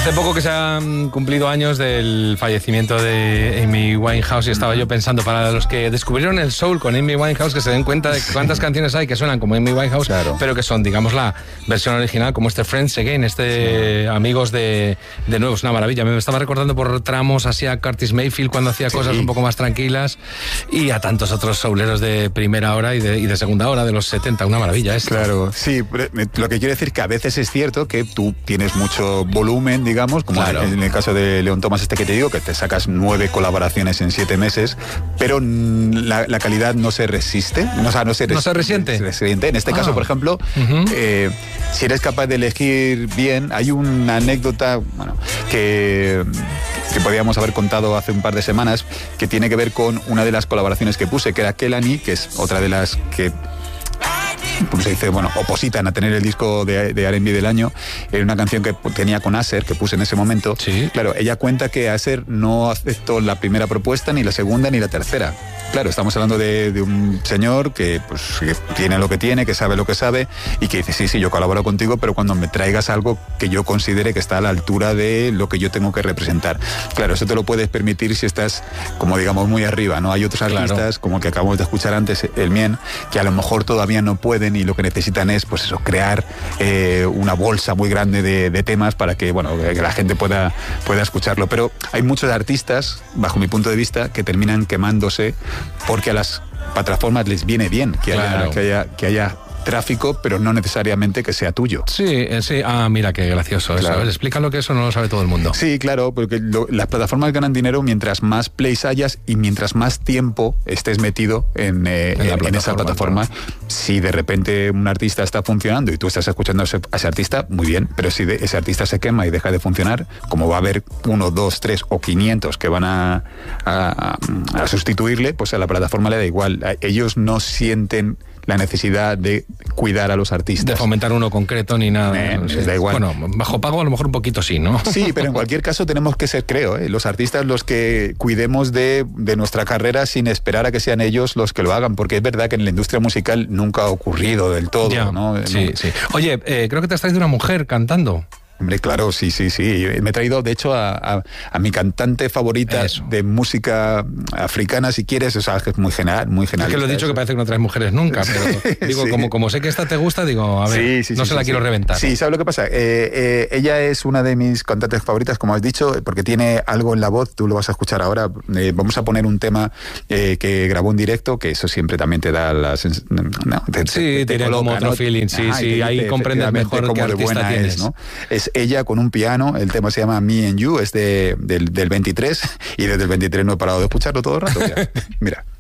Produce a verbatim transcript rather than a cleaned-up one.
Hace poco que se han cumplido años del fallecimiento de Amy Winehouse y estaba yo pensando, para los que descubrieron el soul con Amy Winehouse, que se den cuenta de cuántas canciones hay que suenan como Amy Winehouse, claro, pero que son, digamos, la versión original, como este Friends Again, este sí. Amigos de, de nuevo, es una maravilla. Me estaba recordando por tramos así a Curtis Mayfield cuando hacía sí. cosas un poco más tranquilas, y a tantos otros souleros de primera hora y de, y de segunda hora de los setenta, una maravilla esto. Claro, sí, lo que quiero decir que a veces es cierto que tú tienes mucho volumen, digamos, como claro. en el caso de Leon Thomas este que te digo, que te sacas nueve colaboraciones en siete meses, pero la, la calidad no se resiste, no, o sea, no se, res, ¿No se resiente. Se resiente. En este ah. caso, por ejemplo, uh-huh. eh, si eres capaz de elegir bien, hay una anécdota, bueno, que, que podíamos haber contado hace un par de semanas, que tiene que ver con una de las colaboraciones que puse, que era Kelani, que es otra de las que, como se dice, bueno, opositan a tener el disco de, de R and B del año. Era una canción que tenía con Asher, que puse en ese momento. Sí. Claro, ella cuenta que Asher no aceptó la primera propuesta, ni la segunda, ni la tercera. Claro, estamos hablando de, de un señor que, pues, que tiene lo que tiene, que sabe lo que sabe, y que dice, sí, sí, yo colaboro contigo, pero cuando me traigas algo que yo considere que está a la altura de lo que yo tengo que representar. Claro, eso te lo puedes permitir si estás, como digamos, muy arriba, ¿no? Hay otros artistas, claro, como el que acabamos de escuchar antes, el Mien, que a lo mejor todavía no pueden y lo que necesitan es, pues eso, crear eh, una bolsa muy grande de, de temas para que, bueno, que la gente pueda, pueda escucharlo. Pero hay muchos artistas, bajo mi punto de vista, que terminan quemándose porque a las plataformas les viene bien que, claro, haya, que, haya, que haya tráfico, pero no necesariamente que sea tuyo. Sí, sí. Ah, mira, qué gracioso eso. Claro. Explícalo, que eso no lo sabe todo el mundo. Sí, claro, porque lo, las plataformas ganan dinero mientras más plays hayas y mientras más tiempo estés metido en, eh, en, en, en esa plataforma. Claro. Si de repente un artista está funcionando y tú estás escuchando a ese, a ese artista, muy bien, pero si de, ese artista se quema y deja de funcionar, como va a haber uno, dos, tres o quinientos que van a, a, a sustituirle, pues a la plataforma le da igual. A, ellos no sienten la necesidad de cuidar a los artistas. De fomentar uno concreto ni nada. Eh, sí. Da igual. Bueno, bajo pago a lo mejor un poquito sí, ¿no? Sí, pero en cualquier caso tenemos que ser, creo, ¿eh? los artistas los que cuidemos de, de nuestra carrera sin esperar a que sean ellos los que lo hagan, porque es verdad que en la industria musical nunca ha ocurrido del todo, ya, ¿no? Sí, no. sí. Oye, eh, creo que te has traído una mujer cantando. Hombre, claro, sí, sí, sí. Me he traído, de hecho, a, a, a mi cantante favorita Eso. de música africana, si quieres. O sea, es muy general, muy general. Es que lo he dicho, que parece que no traes mujeres nunca, pero digo, sí. como, como sé que esta te gusta, digo, a ver, sí, sí, no sí, se la sí, quiero sí. reventar. Sí, ¿sabes lo que pasa? Eh, eh, ella es una de mis cantantes favoritas, como has dicho, porque tiene algo en la voz, tú lo vas a escuchar ahora. Eh, vamos a poner un tema eh, que grabó en directo, que eso siempre también te da la sensación. No, te, sí, te, te tiene coloca, como otro ¿no? feeling, sí, ah, sí, ahí comprendes mejor qué artista tienes. Es, ¿no? Es ella con un piano. El tema se llama Me and You, es de, del, del veintitrés, y desde el veintitrés no he parado de escucharlo todo el rato. Ya. Mira.